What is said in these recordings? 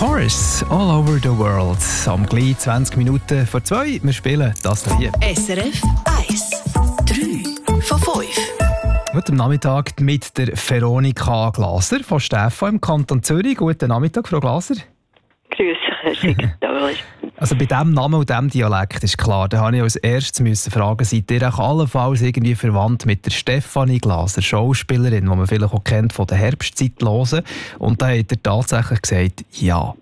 Chorus All Over the World. Am gleich 20 Minuten vor 2. Wir spielen das hier. SRF 1. 3 von 5. Guten Nachmittag mit der Veronika Glaser von Stefan im Kanton Zürich. Guten Nachmittag, Frau Glaser. Grüß dich, Herr Also bei diesem Namen und diesem Dialekt ist klar, da habe ich als erstes fragen, seid ihr auch allenfalls irgendwie verwandt mit der Stefanie Glaser, Schauspielerin, die man vielleicht auch kennt von der Herbstzeitlosen? Und da hat er tatsächlich gesagt, ja.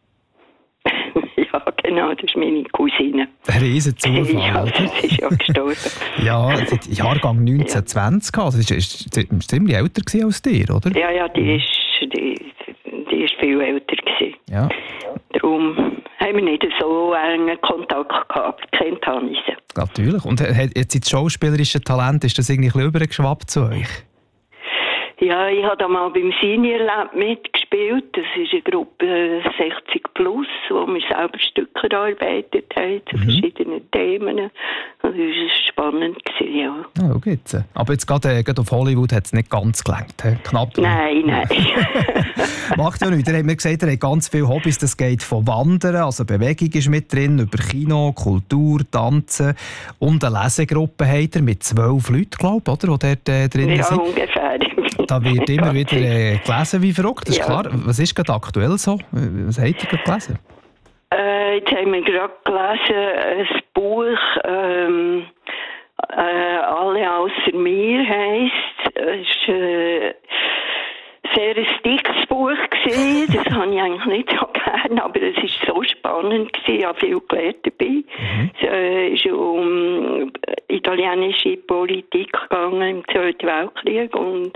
Ja, genau, das ist meine Cousine. Ein riesen Zufall, ja, oder? sie ist ja gestorben. Ja, Jahrgang 1920, also sie war ziemlich älter als dir, oder? Ja, die ist viel älter gewesen. Ja. Darum haben wir nicht so engen Kontakt gehabt. Kennt habe ich sie. Natürlich. Und jetzt das schauspielerische Talent, ist das irgendwie ein bisschen übergeschwappt zu euch? Ja, ich habe da mal beim Senior Lab mitgespielt. Das ist eine Gruppe 60 plus, wo wir selber Stücke erarbeitet haben zu verschiedenen Themen. Das war spannend, ja. Ja, geht's. Aber jetzt gerade auf Hollywood hat es nicht ganz gelangt. Knapp. Nein. Macht ja nichts. Ihr habt mir gesagt, ihr habt ganz viele Hobbys. Das geht von Wandern, also Bewegung ist mit drin, über Kino, Kultur, Tanzen. Und eine Lesegruppe habt ihr mit 12 Leuten, glaube ich, oder? Die dort drin sind. Ja, ungefähr. Da wird immer wieder gelesen wie verrückt, das ist klar. Was ist gerade aktuell so? Was habt ihr gerade gelesen? Jetzt haben wir gerade gelesen, ein Buch, «Alle ausser mir» heisst. Es ist sehr ein dickes Buch gewesen. Das habe ich eigentlich nicht so gerne, aber es ist so spannend gewesen. Ich habe viel gelernt dabei. Es ist um italienische Politik gegangen im Zweiten Weltkrieg und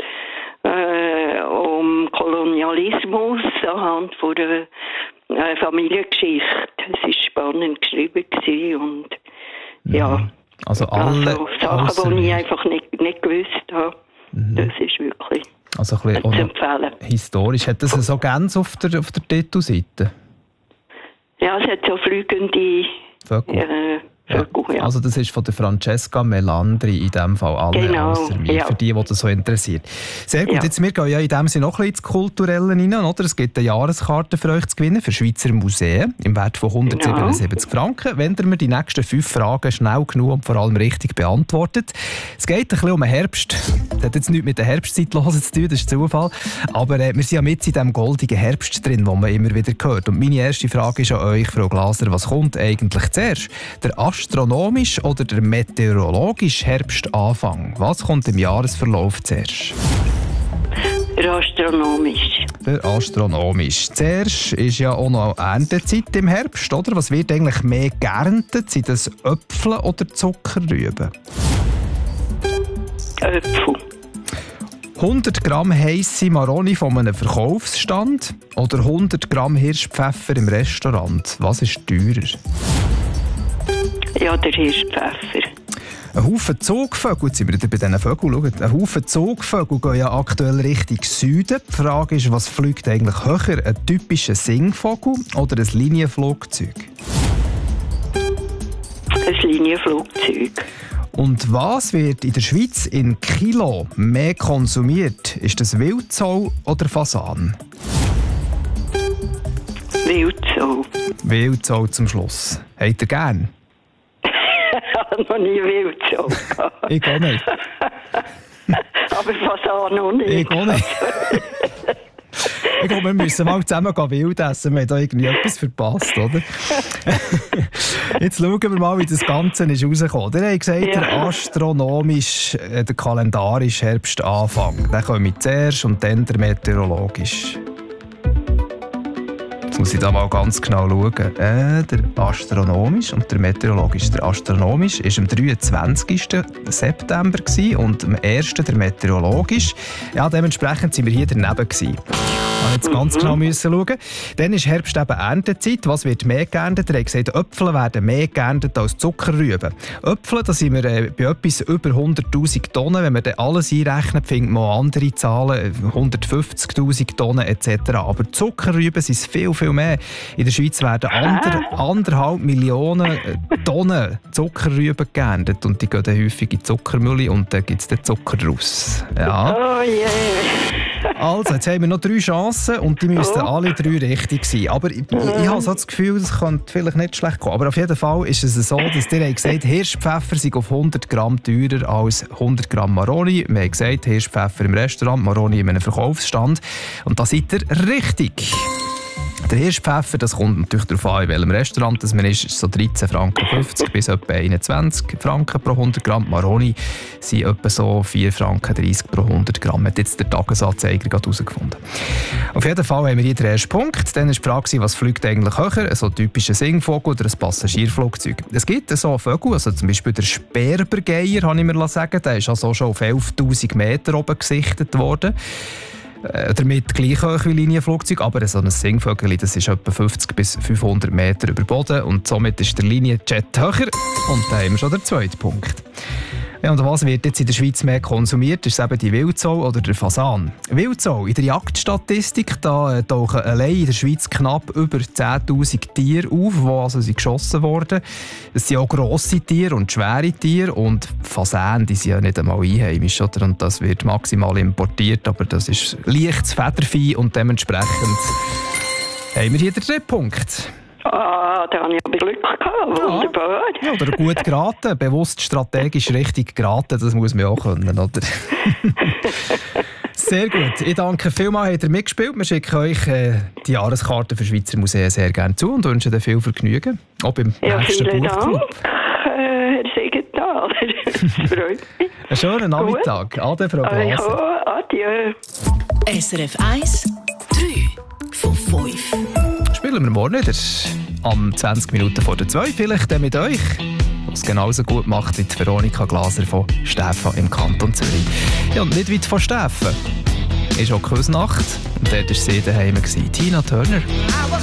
um Kolonialismus anhand von der Familiengeschichte. Es war spannend geschrieben gewesen und ja. Also alle Sachen, die ich einfach nicht gewusst habe. Das ist wirklich also ein zu empfehlen. Historisch. Hat das so ganz auf der Titelseite? Ja, es hat so fliegende Vögel. Ja. Also das ist von der Francesca Melandri in dem Fall alle ausser mir, für die das so interessiert. Sehr gut, jetzt wir gehen ja in dem Sinne noch ein bisschen ins Kulturelle rein, oder? Es gibt eine Jahreskarte für euch zu gewinnen für Schweizer Museen im Wert von 177 Franken, wenn ihr mir die nächsten 5 Fragen schnell genug und vor allem richtig beantwortet. Es geht ein bisschen um den Herbst. Das hat jetzt nichts mit der Herbstzeitlosen zu tun, das ist Zufall. Aber wir sind ja mit in diesem goldigen Herbst drin, den man immer wieder hört. Und meine erste Frage ist an euch, Frau Glaser, was kommt eigentlich zuerst? Der astronomisch oder der meteorologische Herbstanfang? Was kommt im Jahresverlauf zuerst? Der astronomisch. Der astronomisch. Zuerst ist ja auch noch Erntezeit im Herbst, oder? Was wird eigentlich mehr geerntet? Sind das Äpfel oder Zuckerrüben? Äpfel. 100 Gramm heisse Maroni von einem Verkaufsstand oder 100 Gramm Hirschpfeffer im Restaurant? Was ist teurer? Ja, der Hirschpfeffer. Ein Haufen Zugvögel, jetzt sind wir wieder bei diesen Vögeln, ein Haufen Zugvögel gehen ja aktuell Richtung Süden. Die Frage ist, was fliegt eigentlich höher, ein typischer Singvogel oder ein Linienflugzeug? Ein Linienflugzeug. Und was wird in der Schweiz in Kilo mehr konsumiert? Ist das Wildsau oder Fasan? Wildsau. Wildsau zum Schluss. Habt ihr gern? Ich habe noch nie Wildsau gehabt. Ich auch nicht. Aber Fasan noch nicht. Ich auch nicht. Ich glaube, wir müssen mal zusammen wild essen. Wir haben da irgendwie etwas verpasst, oder? Jetzt schauen wir mal, wie das Ganze ist rausgekommen. Ihr habt gesagt, der astronomisch, der kalendarische Herbstanfang. Der kommt zuerst und dann der meteorologisch. Jetzt muss ich da mal ganz genau schauen. Der astronomisch und der meteorologisch. Der astronomisch war am 23. September und am 1. der meteorologisch. Ja, dementsprechend sind wir hier daneben gewesen. Ich musste jetzt ganz genau schauen. Dann ist Herbst eben Erntezeit. Was wird mehr geerntet? Er hat gesagt, Äpfel werden mehr geerntet als Zuckerrüben. Äpfel, da sind wir bei etwas über 100'000 Tonnen. Wenn man dann alles einrechnet, findet man auch andere Zahlen, 150'000 Tonnen etc. Aber Zuckerrüben sind es viel, viel mehr. In der Schweiz werden 1,5 Millionen Tonnen Zuckerrüben geerntet. Und die gehen dann häufig in die Zuckermühle und dann gibt es den Zucker raus. Ja. Oh je. Also, jetzt haben wir noch 3 Chancen und die müssten alle 3 richtig sein. Aber ich habe so das Gefühl, das könnte vielleicht nicht schlecht kommen. Aber auf jeden Fall ist es so, dass ihr gesagt habt, Hirschpfeffer sei auf 100 Gramm teurer als 100 Gramm Maroni. Wir haben gesagt, Hirschpfeffer im Restaurant, Maroni in einem Verkaufsstand. Und da seid ihr richtig. Der Hirschpfeffer, das kommt natürlich darauf an, in welchem Restaurant das man ist so 13,50 Franken bis etwa 21 Franken pro 100 Gramm. Maroni sind etwa so 4,30 Franken pro 100 Gramm. Hat jetzt der Tagesanzeiger gerade herausgefunden. Auf jeden Fall haben wir hier den ersten Punkt. Dann war die Frage, was fliegt eigentlich höher? So ein typischer Singvogel oder ein Passagierflugzeug. Es gibt so Vögel, also zum Beispiel der Sperbergeier, habe ich mir sagen. Der ist also schon auf 11'000 Meter oben gesichtet worden. Damit gleich hoch wie Linienflugzeug, aber so ein Singvögel, das ist etwa 50 bis 500 Meter über Boden und somit ist der Linienjet höher. Und da haben wir schon den zweiten Punkt. Ja, und was wird jetzt in der Schweiz mehr konsumiert? Ist es eben die Wildsau oder der Fasan? Wildsau, in der Jagdstatistik, da tauchen allein in der Schweiz knapp über 10'000 Tiere auf, die also sind geschossen wurden. Es sind auch grosse Tiere und schwere Tiere und Fasan, die sind ja nicht einmal einheimisch, oder? Und das wird maximal importiert, aber das ist leichtes Federvieh und dementsprechend haben wir hier den dritten Punkt. Ah, da habe ich aber Glück gehabt. Wunderbar. Ja, oder gut geraten, bewusst strategisch richtig geraten, das muss man auch können, oder? Sehr gut. Ich danke vielmals, habt ihr mitgespielt. Wir schicken euch die Jahreskarte für Schweizer Museen sehr gerne zu und wünschen dir viel Vergnügen. Auch beim nächsten Buchclub. Herr Siegenthaler. Das freut mich. Einen schönen Nachmittag. Ade, Frau Glaser. Adieu. SRF 1, 3 von 5. Spielen wir morgen wieder. Am 20 Minuten vor der 2 vielleicht dann mit euch. Was genauso gut macht wie die Veronika Glaser von Steffen im Kanton Zürich. Ja, und nicht weit von Steffen ist auch Küsnacht. Und dort war sie daheim. Tina Turner.